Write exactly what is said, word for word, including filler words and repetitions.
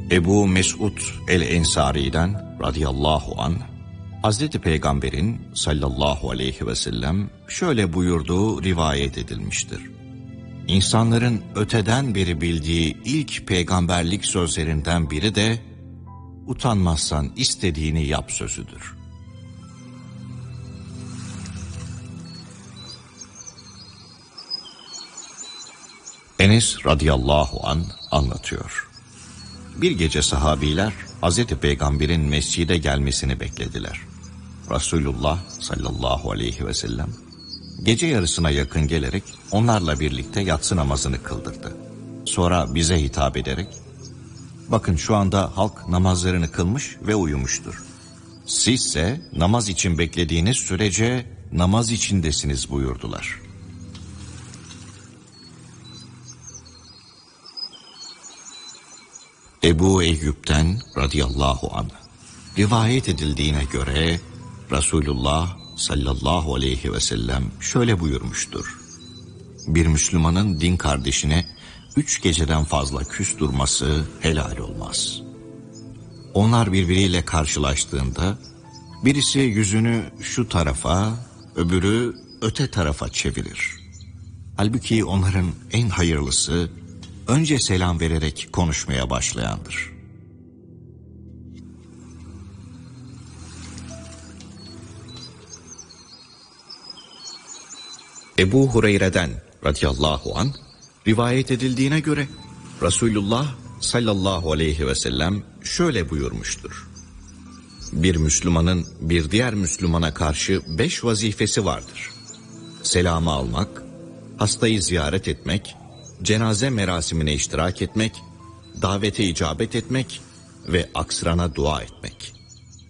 Ebu Mes'ud el-Ensari'den radıyallahu anh, Hazreti Peygamber'in sallallahu aleyhi ve sellem şöyle buyurduğu rivayet edilmiştir. İnsanların öteden beri bildiği ilk peygamberlik sözlerinden biri de utanmazsan istediğini yap sözüdür. Enes radıyallahu anh anlatıyor. Bir gece sahabiler Hazreti Peygamber'in mescide gelmesini beklediler. Resulullah sallallahu aleyhi ve sellem gece yarısına yakın gelerek onlarla birlikte yatsı namazını kıldırdı. Sonra bize hitap ederek, bakın şu anda halk namazlarını kılmış ve uyumuştur. Sizse namaz için beklediğiniz sürece namaz içindesiniz buyurdular. Ebu Eyyub'den radıyallahu anh rivayet edildiğine göre Resulullah sallallahu aleyhi ve sellem şöyle buyurmuştur. Bir Müslümanın din kardeşine üç geceden fazla küs durması helal olmaz. Onlar birbiriyle karşılaştığında birisi yüzünü şu tarafa, öbürü öte tarafa çevirir. Halbuki onların en hayırlısı önce selam vererek konuşmaya başlayandır. Ebu Hureyre'den radıyallahu anh rivayet edildiğine göre Resulullah sallallahu aleyhi ve sellem şöyle buyurmuştur. Bir Müslümanın bir diğer Müslümana karşı beş vazifesi vardır. Selamı almak, hastayı ziyaret etmek, cenaze merasimine iştirak etmek, davete icabet etmek ve aksırana dua etmek.